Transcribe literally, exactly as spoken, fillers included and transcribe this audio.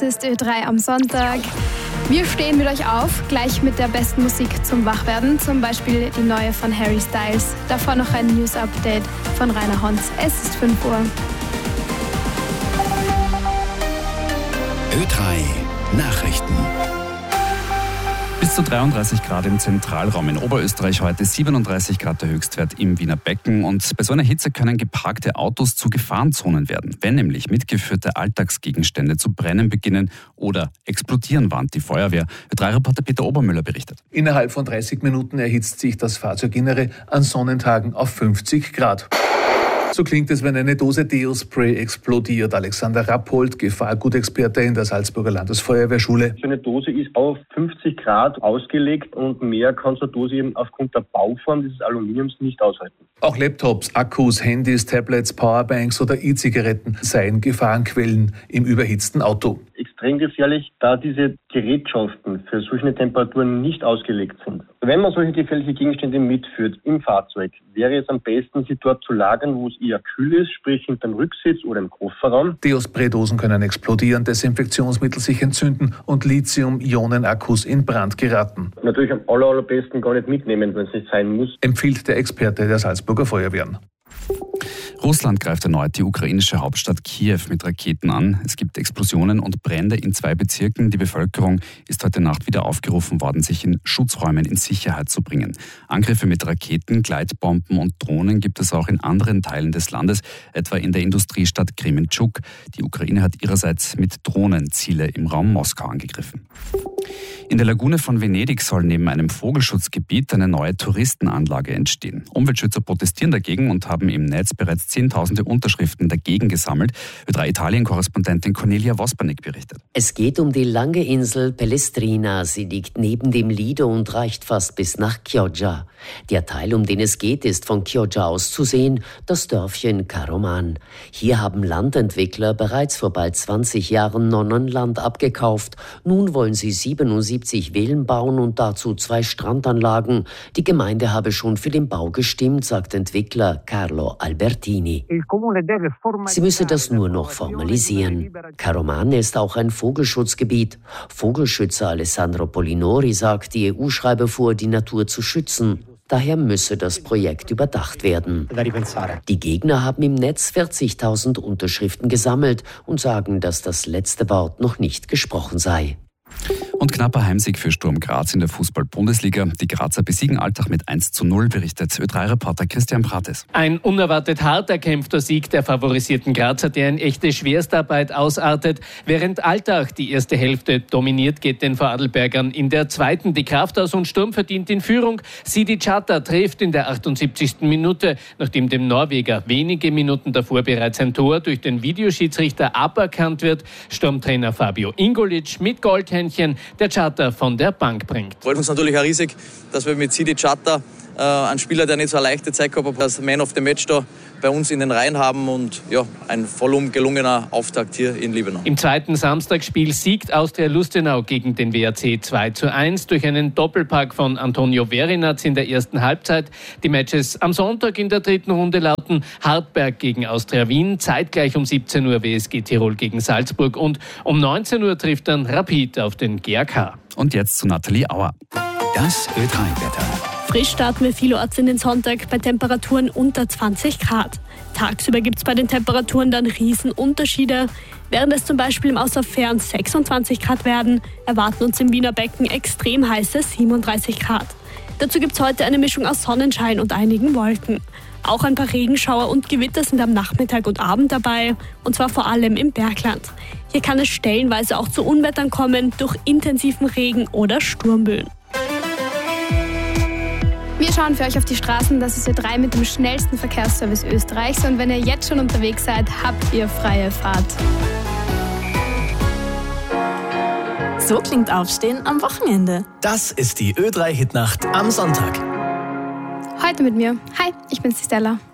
das ist Ö drei am Sonntag. Wir stehen mit euch auf, gleich mit der besten Musik zum Wachwerden, zum Beispiel die neue von Harry Styles. Davor noch ein News-Update von Rainer Honz. Es ist fünf Uhr. Ö drei Nachrichten. Bis zu dreiunddreißig Grad im Zentralraum in Oberösterreich heute, siebenunddreißig Grad der Höchstwert im Wiener Becken. Und bei so einer Hitze können geparkte Autos zu Gefahrenzonen werden. Wenn nämlich mitgeführte Alltagsgegenstände zu brennen beginnen oder explodieren, warnt die Feuerwehr. Ö drei Reporter Peter Obermüller berichtet. Innerhalb von dreißig Minuten erhitzt sich das Fahrzeuginnere an Sonnentagen auf fünfzig Grad. So klingt es, wenn eine Dose Deo-Spray explodiert. Alexander Rappold, Gefahrgutexperte in der Salzburger Landesfeuerwehrschule. So eine Dose ist auf fünfzig Grad ausgelegt und mehr kann so eine Dose eben aufgrund der Bauform dieses Aluminiums nicht aushalten. Auch Laptops, Akkus, Handys, Tablets, Powerbanks oder E-Zigaretten seien Gefahrenquellen im überhitzten Auto. Extrem gefährlich, da diese Gerätschaften für solche Temperaturen nicht ausgelegt sind. Wenn man solche gefährliche Gegenstände mitführt im Fahrzeug, wäre es am besten, sie dort zu lagern, wo es eher kühl ist, sprich hinterm Rücksitz oder im Kofferraum. Deo-Spray-Dosen können explodieren, Desinfektionsmittel sich entzünden und Lithium-Ionen-Akkus in Brand geraten. Natürlich am aller, allerbesten gar nicht mitnehmen, wenn es nicht sein muss, empfiehlt der Experte der Salzburger Feuerwehren. Russland greift erneut die ukrainische Hauptstadt Kiew mit Raketen an. Es gibt Explosionen und Brände in zwei Bezirken. Die Bevölkerung ist heute Nacht wieder aufgerufen worden, sich in Schutzräumen in Sicherheit zu bringen. Angriffe mit Raketen, Gleitbomben und Drohnen gibt es auch in anderen Teilen des Landes, etwa in der Industriestadt Krementschuk. Die Ukraine hat ihrerseits mit Drohnen Ziele im Raum Moskau angegriffen. In der Lagune von Venedig soll neben einem Vogelschutzgebiet eine neue Touristenanlage entstehen. Umweltschützer protestieren dagegen und haben im Netz bereits Zehntausende Unterschriften dagegen gesammelt. Ö drei Italien-Korrespondentin Cornelia Vospanik berichtet. Es geht um die lange Insel Pellestrina. Sie liegt neben dem Lido und reicht fast bis nach Chioggia. Der Teil, um den es geht, ist von Chioggia aus zu sehen, das Dörfchen Caroman. Hier haben Landentwickler bereits vor bald zwanzig Jahren Nonnenland abgekauft. Nun wollen sie siebenundsiebzig Villen bauen und dazu zwei Strandanlagen. Die Gemeinde habe schon für den Bau gestimmt, sagt Entwickler Carlo Albertini. Sie müsse das nur noch formalisieren. Caroman ist auch ein Vogelschutzgebiet. Vogelschützer Alessandro Polinori sagt, die E U schreibe vor, die Natur zu schützen. Daher müsse das Projekt überdacht werden. Die Gegner haben im Netz vierzigtausend Unterschriften gesammelt und sagen, dass das letzte Wort noch nicht gesprochen sei. Und knapper Heimsieg für Sturm Graz in der Fußball-Bundesliga. Die Grazer besiegen Altach mit eins zu null, berichtet Ö drei Reporter Christian Prates. Ein unerwartet hart erkämpfter Sieg der favorisierten Grazer, der in echte Schwerstarbeit ausartet. Während Altach die erste Hälfte dominiert, geht den Vorarlbergern in der zweiten die Kraft aus und Sturm verdient in Führung. Sidi Chata trifft in der achtundsiebzigsten Minute, nachdem dem Norweger wenige Minuten davor bereits ein Tor durch den Videoschiedsrichter aberkannt wird. Sturmtrainer Fabio Ingolic mit Goldhändchen der Chata von der Bank bringt. Freut uns natürlich auch riesig, dass wir mit Sidi Chata äh, einen Spieler, der nicht so eine leichte Zeit gehabt hat, als Man of the Match da bei uns in den Reihen haben und ja, ein vollum gelungener Auftakt hier in Liebenau. Im zweiten Samstagsspiel siegt Austria Lustenau gegen den W R C zwei zu eins durch einen Doppelpack von Antonio Verinaz in der ersten Halbzeit. Die Matches am Sonntag in der dritten Runde lauten Hartberg gegen Austria Wien, zeitgleich um siebzehn Uhr W S G Tirol gegen Salzburg und um neunzehn Uhr trifft dann Rapid auf den G A K. Und jetzt zu Nathalie Auer. Das Ö drei Wetter. Frisch starten wir vielerorts in den Sonntag bei Temperaturen unter zwanzig Grad. Tagsüber gibt es bei den Temperaturen dann Riesenunterschiede. Während es zum Beispiel im Außerfern sechsundzwanzig Grad werden, erwarten uns im Wiener Becken extrem heiße siebenunddreißig Grad. Dazu gibt es heute eine Mischung aus Sonnenschein und einigen Wolken. Auch ein paar Regenschauer und Gewitter sind am Nachmittag und Abend dabei, und zwar vor allem im Bergland. Hier kann es stellenweise auch zu Unwettern kommen durch intensiven Regen oder Sturmböen. Wir schauen für euch auf die Straßen. Das ist Ö drei mit dem schnellsten Verkehrsservice Österreichs. Und wenn ihr jetzt schon unterwegs seid, habt ihr freie Fahrt. So klingt Aufstehen am Wochenende. Das ist die Ö drei Hitnacht am Sonntag. Heute mit mir. Hi, ich bin's, die Stella.